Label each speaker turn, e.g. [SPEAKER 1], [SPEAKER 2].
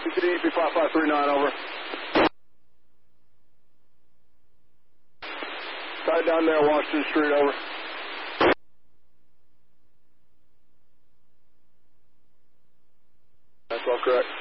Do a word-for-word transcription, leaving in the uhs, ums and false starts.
[SPEAKER 1] C D E P five five three nine, over. Tied down there, Washington Street, over. That's all correct.